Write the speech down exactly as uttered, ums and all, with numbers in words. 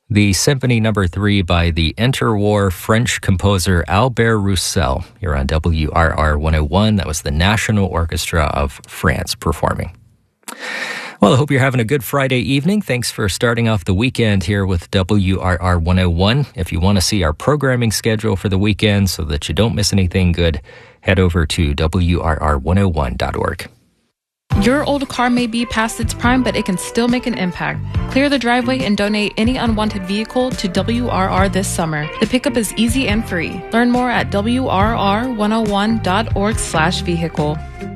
The Symphony Number Three by the interwar French composer Albert Roussel. You're on W R R one oh one. That was the National Orchestra of France performing. Well, I hope you're having a good Friday evening. Thanks for starting off the weekend here with W R R one oh one. If you want to see our programming schedule for the weekend so that you don't miss anything good, head over to W R R one oh one dot org. Your old car may be past its prime, but it can still make an impact. Clear the driveway and donate any unwanted vehicle to W R R this summer. The pickup is easy and free. Learn more at W R R one oh one dot org slash vehicle.